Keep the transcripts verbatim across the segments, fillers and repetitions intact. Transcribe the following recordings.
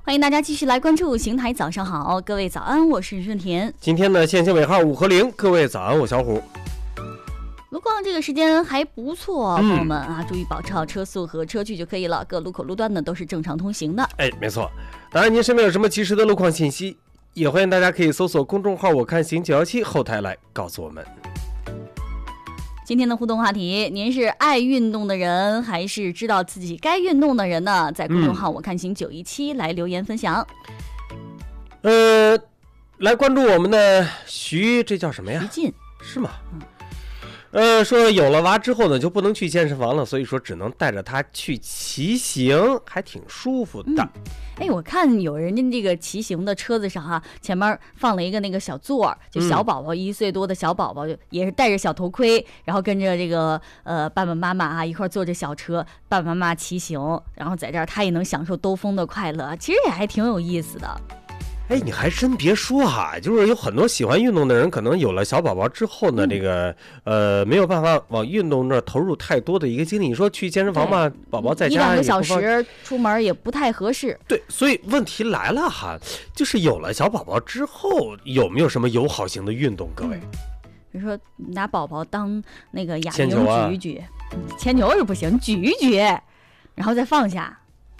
欢迎大家继续来关注邢台早上好，各位早安，我是润田。 今天的线性尾号五和零，各位早安，我小虎。 路况这个时间还不错，朋友们啊，注意保持好车速和车距就可以了。各路口路段呢都是正常通行的。 哎，没错。当然，您身边有什么及时的路况信息，也欢迎大家可以搜索公众号“我看行九一七”后台来告诉我们。 今天的互动话题，您是爱运动的人，还是知道自己该运动的人呢？在公众号“我看行九一七”来留言分享。 呃，来关注我们的徐，这叫什么呀？ 徐进是吗？嗯。呃，说有了娃之后呢，就不能去健身房了，所以说只能带着他去骑行，还挺舒服的。 嗯哎，我看有人家这个骑行的车子上哈、啊，前面放了一个那个小座，就小宝宝、嗯、一岁多的小宝宝，也是戴着小头盔，然后跟着这个呃爸爸妈妈啊一块坐着小车，爸爸妈妈骑行，然后在这儿他也能享受兜风的快乐，其实也还挺有意思的。 哎，你还真别说哈，就是有很多喜欢运动的人，可能有了小宝宝之后呢，嗯、这个呃没有办法往运动那投入太多的一个精力。你说去健身房吧，宝宝在家一两个小时出门也不太合适。 对，所以问题来了哈，就是有了小宝宝之后，有没有什么友好型的运动？各位， 比如说拿宝宝当那个哑铃举一举，铅球是不行，举一举，然后再放下。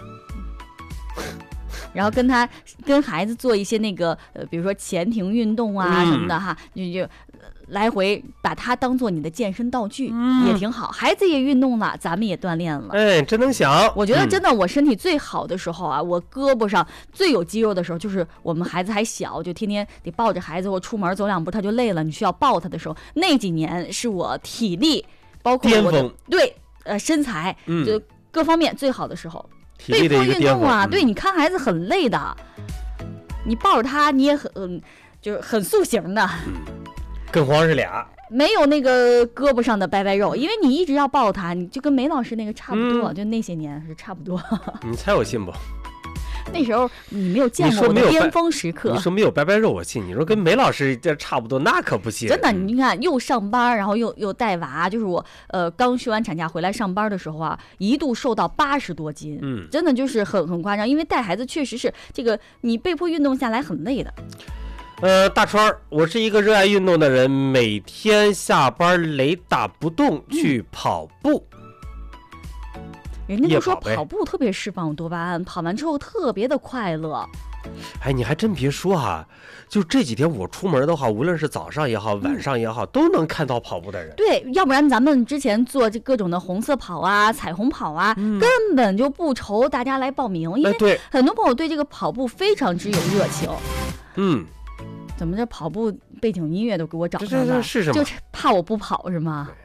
然后跟他跟孩子做一些那个呃，比如说前庭运动啊什么的哈，嗯、就就来回把它当做你的健身道具、嗯、也挺好。孩子也运动了，咱们也锻炼了。 哎，真能想！ 我觉得真的，我身体最好的时候啊，嗯、我胳膊上最有肌肉的时候，就是我们孩子还小，就天天得抱着孩子，或出门走两步他就累了，你需要抱他的时候，那几年是我体力包括我的对呃身材、嗯、就各方面最好的时候。被迫运动啊，对，你看孩子很累的，你抱着他你也很、嗯、就是很塑形的、 嗯、更何况是俩没有那个胳膊上的白白肉，因为你一直要抱他，你就跟梅老师那个差不多、嗯、就那些年是差不多。 你猜我信不？ 那时候你没有见过我的巅峰时刻。 你说没有白白肉我信，你说跟梅老师这差不多那可不信。 真的，你看又上班然后又又带娃，就是我呃刚休完产假回来上班的时候啊，一度瘦到八十多斤，嗯，真的就是很很夸张，因为带孩子确实是这个你被迫运动下来很累的。 呃，大川，我是一个热爱运动的人，每天下班雷打不动去跑步。嗯人家都说跑步特别释放多巴胺，跑完之后特别的快乐。 哎，你还真别说哈，就这几天我出门的话，无论是早上也好，晚上也好，嗯、都能看到跑步的人。 对，要不然咱们之前做这各种的红色跑啊、彩虹跑啊，嗯、根本就不愁大家来报名，因为很多朋友对这个跑步非常之有热情。 嗯。 怎么这跑步背景音乐都给我找上了？ 这这是什么？ 就怕我不跑是吗？